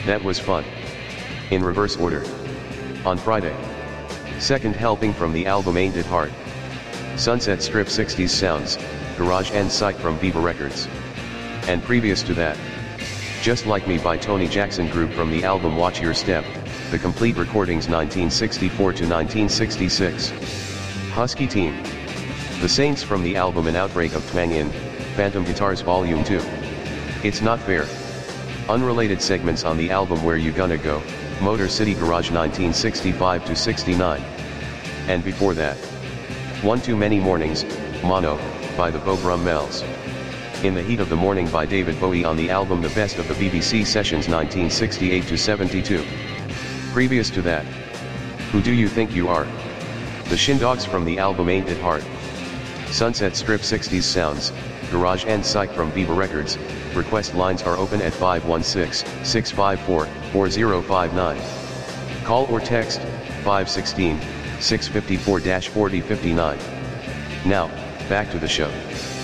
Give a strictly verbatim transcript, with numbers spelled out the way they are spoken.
That was fun. In reverse order. On Friday. Second helping from the album Ain't It Hard. Sunset Strip sixties Sounds, Garage and Psych from Viva Records. And previous to that, Just Like Me by Tony Jackson Group from the album Watch Your Step, the complete recordings nineteen sixty-four to nineteen sixty-six. Husky Team. The Saints from the album An Outbreak of Twang in, Phantom Guitars Volume two. It's Not Fair. Unrelated segments on the album Where You Gonna Go, Motor City Garage nineteen sixty-five to sixty-nine. And before that, One Too Many Mornings, Mono, by the Beau Brummels. In the Heat of the Morning by David Bowie on the album The Best of the B B C Sessions nineteen sixty-eight to seventy-two. Previous to that, Who Do You Think You Are? The Shindogs from the album Ain't It Hard. Sunset Strip sixties Sounds, Garage and Psych from Viva Records. Request lines are open at five one six, six five four, four zero five nine. Call or text, five one six, six five four, four zero five nine. Now, back to the show.